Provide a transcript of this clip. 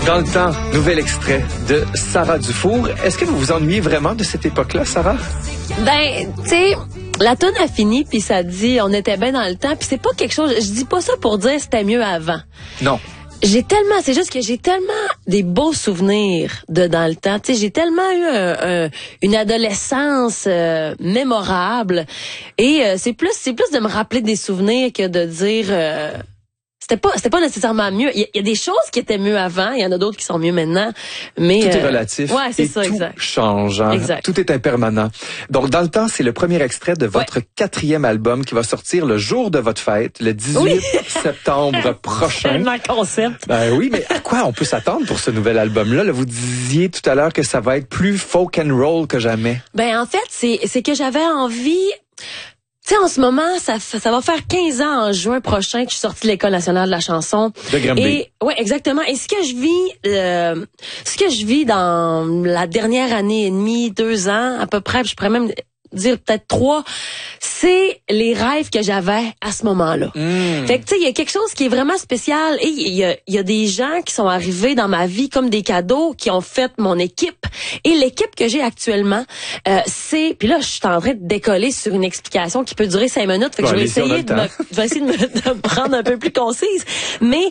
Dans le temps, nouvel extrait de Sarah Dufour. Est-ce que vous vous ennuyez vraiment de cette époque-là, Sarah? Ben, tu sais, la toune a fini puis ça dit on était bien dans le temps puis c'est pas quelque chose, je dis pas ça pour dire c'était mieux avant. Non. C'est juste que j'ai tellement des beaux souvenirs de dans le temps. Tu sais, j'ai tellement eu une adolescence mémorable et c'est plus de me rappeler des souvenirs que de dire c'était pas nécessairement mieux. Il y a des choses qui étaient mieux avant, il y en a d'autres qui sont mieux maintenant, mais tout est relatif. Ouais, c'est ça, tout exact. change, hein? Exact. Tout est impermanent. Donc, dans le temps, c'est le premier extrait de votre 4e album qui va sortir le jour de votre fête, le 18 septembre prochain. Tellement concept. Ben oui, mais à quoi on peut s'attendre pour ce nouvel album-là? Là, vous disiez tout à l'heure que ça va être plus folk and roll que jamais. Ben en fait, c'est que j'avais envie. Tu sais, en ce moment, ça va faire 15 ans en juin prochain que je suis sortie de l'École nationale de la chanson. De Granby. Et ouais, exactement. Et ce que je vis dans la dernière année et demie, 2 ans à peu près, je pourrais même dire peut-être 3, c'est les rêves que j'avais à ce moment-là. Fait que tu sais, il y a quelque chose qui est vraiment spécial et il y a des gens qui sont arrivés dans ma vie comme des cadeaux qui ont fait mon équipe et l'équipe que j'ai actuellement puis là je suis en train de décoller sur une explication qui peut durer 5 minutes, fait que je vais essayer de me prendre un peu plus concise, mais